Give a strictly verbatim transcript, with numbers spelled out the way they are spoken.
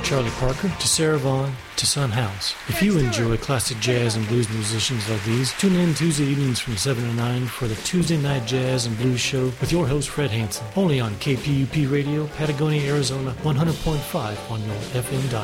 Charlie Parker to Sarah Vaughan to Son House. If you enjoy classic jazz and blues musicians like these, tune in Tuesday evenings from seven to nine for the Tuesday Night Jazz and Blues Show with your host Fred Hansen, only on K P U P Radio, Patagonia, Arizona, one hundred point five on your F M dial.